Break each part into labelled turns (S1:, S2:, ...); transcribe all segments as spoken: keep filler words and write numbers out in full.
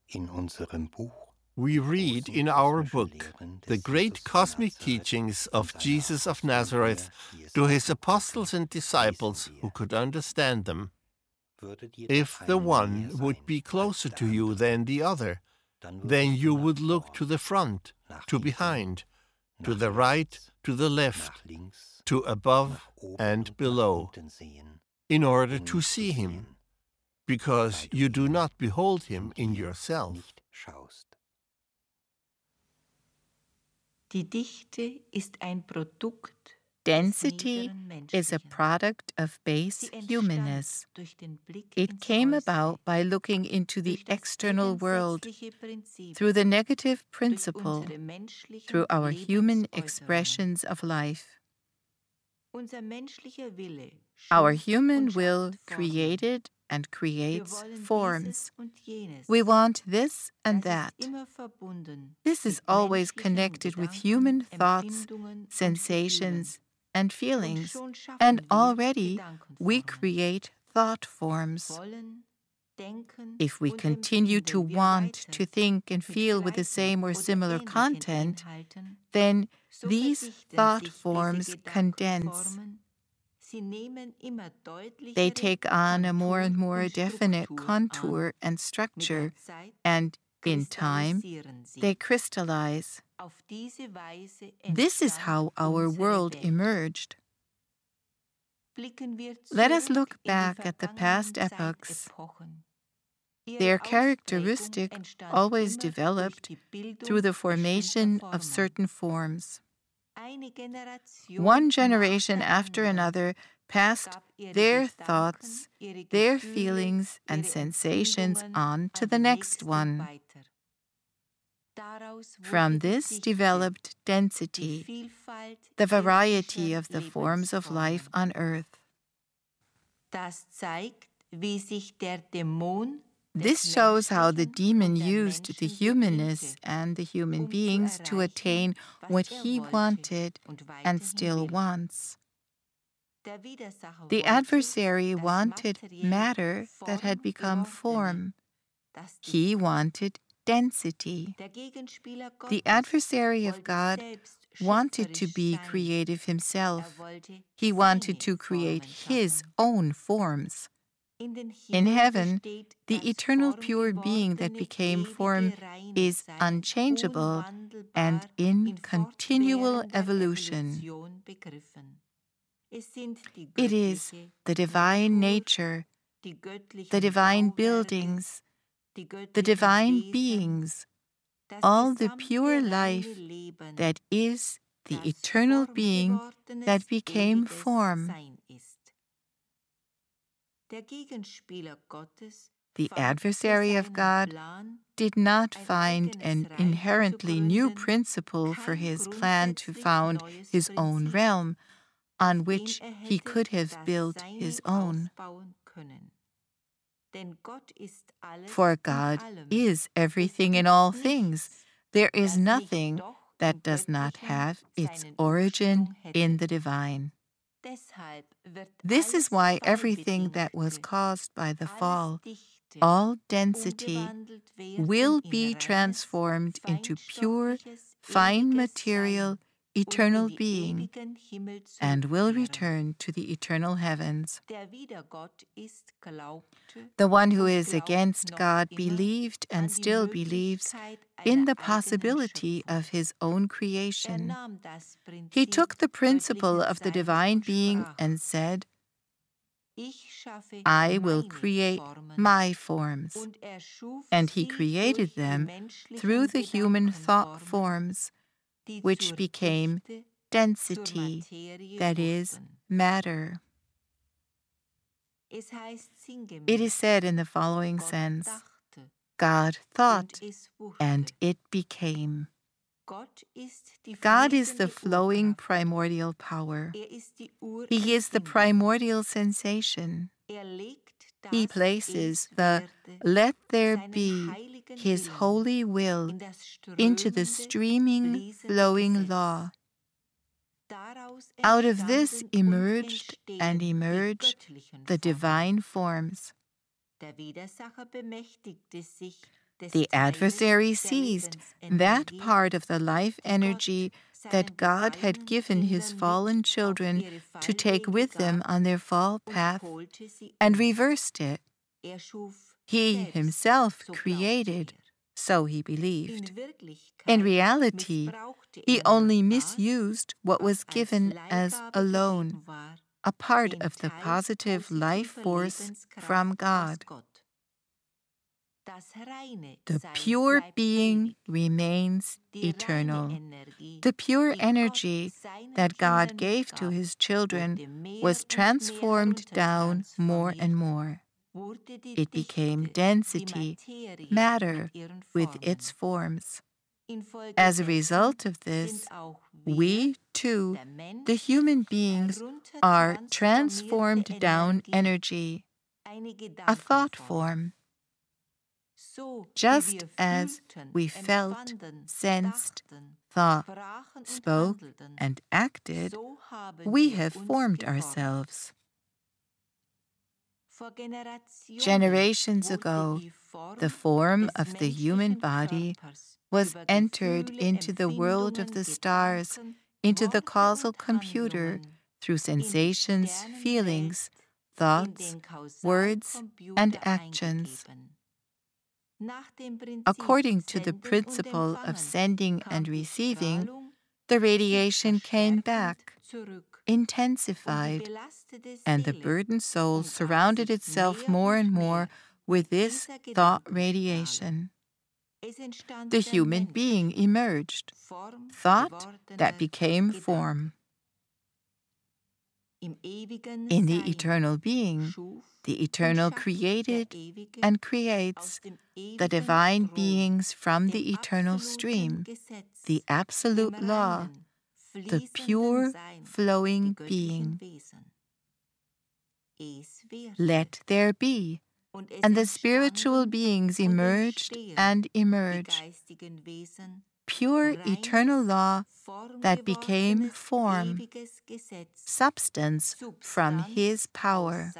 S1: In unserem Buch
S2: We read in our book the great cosmic teachings of Jesus of Nazareth to his apostles and disciples who could understand them. If the one would be closer to you than the other, then you would look to the front, to behind, to the right, to the left, to above and below, in order to see him, because you do not behold him in yourself.
S3: Die Dichte ist ein Produkt.
S4: Density is a product of base humanness. It came about by looking into the external world through the negative principle, through our human expressions of life. Our human will created and creates forms. We want this and that. This is always connected with human thoughts, sensations, and feelings, and already we create thought forms. If we continue to want to think and feel with the same or similar content, then these thought forms condense. They take on a more and more definite contour and structure, and in time, they crystallize. This is how our world emerged. Let us look back at the past epochs. Their characteristic always developed through the formation of certain forms. One generation after another passed their thoughts, their feelings and sensations on to the next one. From this developed density, the variety of the forms of life on earth. This shows how the demon used the humanness and the human beings to attain what he wanted and still wants. The adversary wanted matter that had become form. He wanted density. The adversary of God wanted to be creative himself. He wanted to create his own forms. In heaven, the eternal pure being that became form is unchangeable and in continual evolution. It is the divine nature, the divine buildings, the divine beings, all the pure life that is the eternal being that became form. The adversary of God did not find an inherently new principle for his plan to found his own realm, on which he could have built his own. For God is everything in all things. There is nothing that does not have its origin in the divine. This is why everything that was caused by the fall, all density, will be transformed into pure, fine material, eternal being, and will return to the eternal heavens. The one who is against God believed and still believes in the possibility of his own creation. He took the principle of the divine being and said, I will create my forms. And he created them through the human thought forms, which became density, that is, matter. It is said in the following sense, God thought, and it became. God is the flowing primordial power. He is the primordial sensation. He places the let there be his holy will into the streaming, flowing law. Out of this emerged and emerge the divine forms. The adversary seized that part of the life energy that God had given his fallen children to take with them on their fall path and reversed it. He himself created, so he believed. In reality, he only misused what was given as a loan, a part of the positive life force from God. The pure being remains eternal. The pure energy that God gave to his children was transformed down more and more. It became density, matter, with its forms. As a result of this, we, too, the human beings, are transformed down energy, a thought form. Just as we felt, sensed, thought, spoke, and acted, we have formed ourselves. Generations ago, the form of the human body was entered into the world of the stars, into the causal computer, through sensations, feelings, thoughts, words, and actions. According to the principle of sending and receiving, the radiation came back, intensified, and the burdened soul surrounded itself more and more with this thought radiation. The human being emerged, thought that became form. In the eternal being, the eternal created and creates the divine beings from the eternal stream, the absolute law, the pure flowing being. Let there be, and the spiritual beings emerged and emerge. Pure eternal law that became form, substance from his power.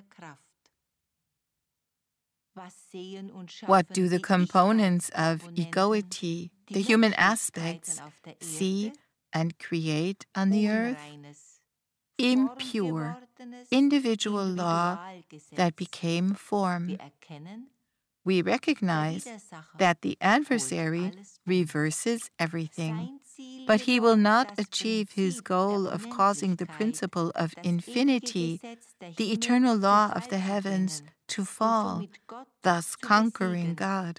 S4: What do the components of egoity, the human aspects, see and create on the earth? Impure, individual law that became form. We recognize that the adversary reverses everything, but he will not achieve his goal of causing the principle of infinity, the eternal law of the heavens, to fall, thus conquering God.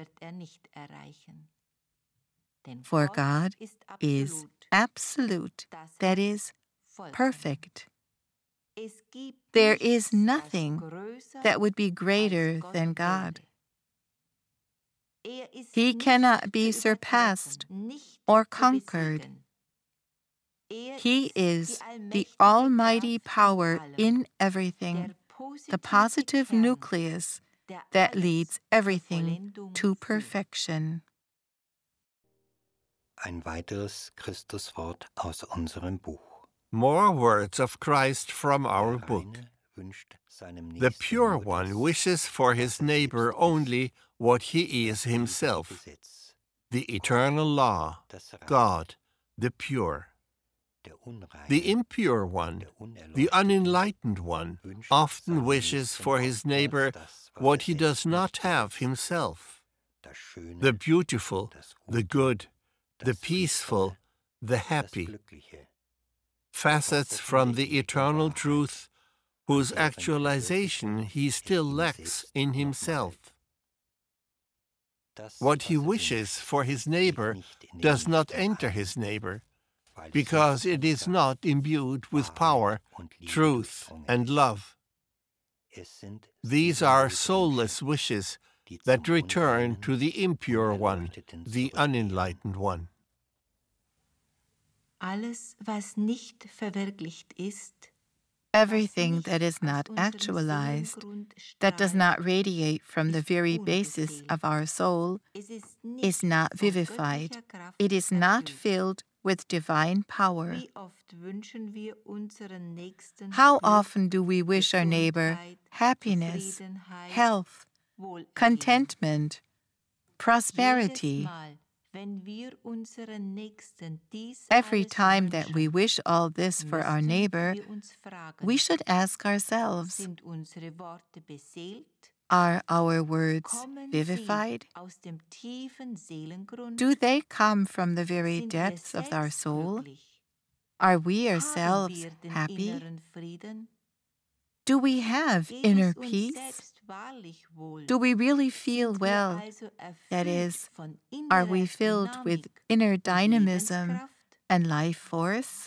S4: For God is absolute, that is, perfect. There is nothing that would be greater than God. He cannot be surpassed or conquered. He is the almighty power in everything, the positive nucleus that leads everything to perfection.
S1: Ein weiteres Christuswort aus unserem Buch.
S2: More words of Christ from our book. The Pure One wishes for his neighbor only what he is himself. The eternal law, God, the pure. The impure one, the unenlightened one, often wishes for his neighbor what he does not have himself. The beautiful, the good, the peaceful, the happy. Facets from the eternal truth whose actualization he still lacks in himself. What he wishes for his neighbor does not enter his neighbor, because it is not imbued with power, truth, and love. These are soulless wishes that return to the impure one, the unenlightened one.
S3: Alles, was nicht verwirklicht ist,
S4: everything that is not actualized, that does not radiate from the very basis of our soul, is not vivified. It is not filled with divine power. How often do we wish our neighbor happiness, health, contentment, prosperity. Every time that we wish all this for our neighbor, we should ask ourselves, are our words vivified? Do they come from the very depths of our soul? Are we ourselves happy? Do we have inner peace? Do we really feel well? That is, are we filled with inner dynamism and life force?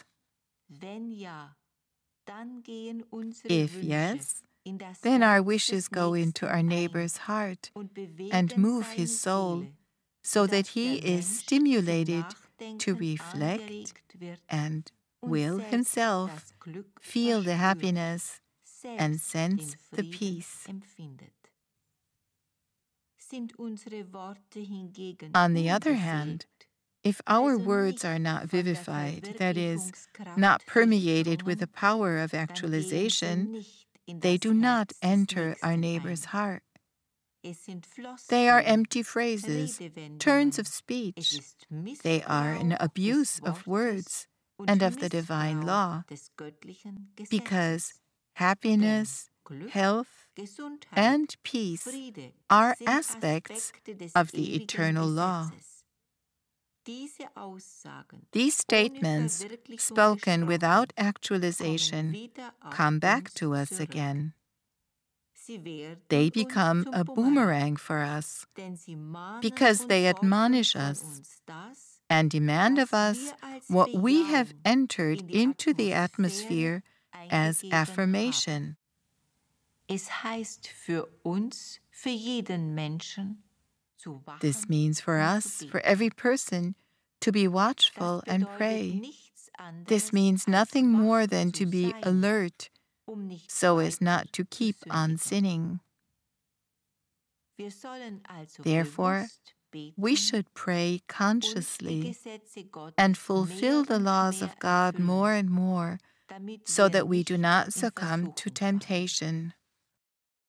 S4: If yes, then our wishes go into our neighbor's heart and move his soul so that he is stimulated to reflect and will himself feel the happiness and sense the peace. On the other hand, if our words are not vivified, that is, not permeated with the power of actualization, they do not enter our neighbor's heart. They are empty phrases, turns of speech. They are an abuse of words and of the divine law, because happiness, health, and peace are aspects of the eternal law. These statements, spoken without actualization, come back to us again. They become a boomerang for us because they admonish us and demand of us what we have entered into the atmosphere as affirmation. This means for us, for every person, to be watchful and pray. This means nothing more than to be alert, so as not to keep on sinning. Therefore, we should pray consciously and fulfill the laws of God more and more, so that we do not succumb to temptation.